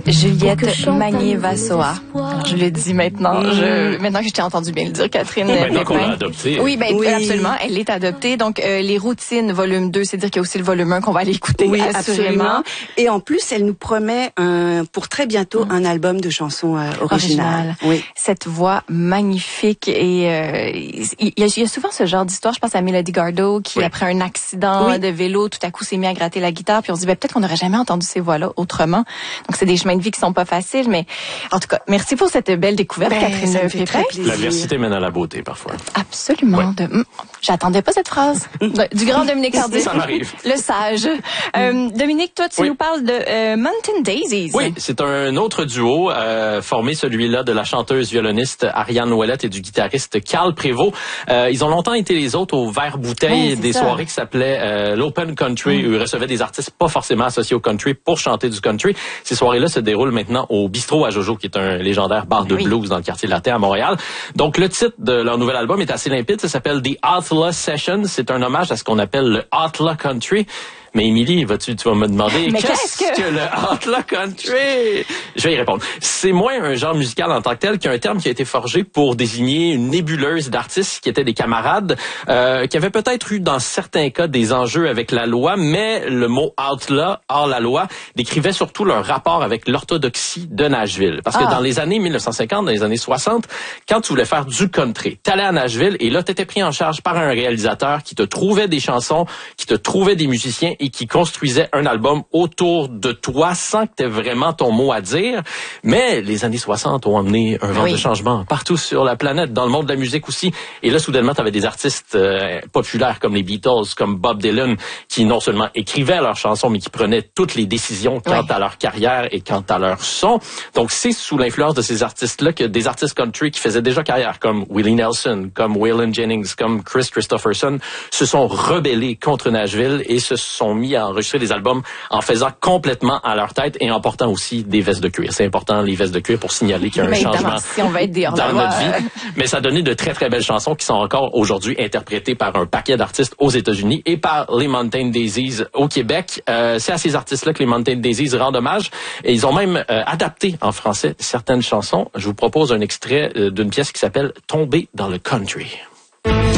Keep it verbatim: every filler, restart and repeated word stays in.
Juliette Magnier-Vassoa. Alors, je le dis maintenant. Mmh. Je, maintenant que je t'ai entendu bien le dire, Catherine. Maintenant qu'on l'a adoptée. Oui, ben, oui, absolument. Elle est adoptée. Donc, euh, les routines, volume deux, c'est-à-dire qu'il y a aussi le volume un qu'on va aller écouter. Oui, assurément. absolument. Et en plus, elle nous promet un, pour très bientôt mmh. un album de chansons euh, originales. Original. Oui. Cette voix magnifique. Et euh, il, y a, il y a souvent ce genre d'histoire. Je pense à Mélodie Gardot qui, oui. après un accident oui. de vélo, tout à coup s'est mis à gratter la guitare. Puis on se dit, ben, peut-être qu'on n'aurait jamais entendu ces voix-là autrement. Donc, c'est des chemins de vie qui sont pas faciles. Mais en tout cas, merci pour cette belle découverte, ben, Catherine Pépin. L'adversité mène à la beauté, parfois. Absolument. Ouais. De... J'attendais pas cette phrase. Du grand Dominique Tardif. Ça m'arrive. Le sage. Euh, Dominique, toi, tu oui. nous parles de euh, Mountain Daisies. Oui, c'est un autre duo euh, formé, celui-là, de la chanteuse violoniste Ariane Ouellette et du guitariste Carl Prévost. Euh, ils ont longtemps été les autres au verre-bouteille ouais, des ça. soirées qui s'appelaient euh, l'Open Country, mm. où ils recevaient des artistes pas forcément associés au country pour chanter du country. Ces soirées-là se déroulent maintenant au Bistrot à Jojo, qui est un légendaire bar de oui. blues dans le quartier latin à Montréal. Donc, le titre de leur nouvel album est assez limpide. Ça s'appelle The Outlaw Sessions. C'est un hommage à ce qu'on appelle le Outlaw Country. Mais Émilie, vas-tu, tu vas me demander Mais qu'est-ce qu'est-ce que... que le Outlaw Country? Je vais y répondre. C'est moins un genre musical en tant que tel qu'un terme qui a été forgé pour désigner une nébuleuse d'artistes qui étaient des camarades, euh, qui avaient peut-être eu dans certains cas des enjeux avec la loi, mais le mot outlaw, hors la loi, décrivait surtout leur rapport avec l'orthodoxie de Nashville. Parce que ah. dans les années mille neuf cent cinquante, dans les années soixante, quand tu voulais faire du country, t'allais à Nashville et là, t'étais pris en charge par un réalisateur qui te trouvait des chansons, qui te trouvait des musiciens et qui construisait un album autour de toi sans que tu aies vraiment ton mot à dire. Mais les années soixante ont amené un vent oui. de changement partout sur la planète, dans le monde de la musique aussi. Et là, soudainement, tu avais des artistes euh, populaires comme les Beatles, comme Bob Dylan, qui non seulement écrivaient leurs chansons, mais qui prenaient toutes les décisions quant oui. à leur carrière et quant à leur son. Donc, c'est sous l'influence de ces artistes-là que des artistes country qui faisaient déjà carrière, comme Willie Nelson, comme Waylon Jennings, comme Chris Christopherson, se sont rebellés contre Nashville et se sont mis à enregistrer des albums en faisant complètement à leur tête et en portant aussi des vestes de cuir. C'est important, les vestes de cuir, pour signaler qu'il y a un mais changement si on va être des dans notre vie. Mais ça a donné de très, très belles chansons qui sont encore aujourd'hui interprétées par un paquet d'artistes aux États-Unis et par les Mountain Daisies au Québec. Euh, c'est à ces artistes-là que les Mountain Daisies rendent hommage. Et ils ont même euh, adapté en français certaines chansons. Je vous propose un extrait euh, d'une pièce qui s'appelle « Tomber dans le country ».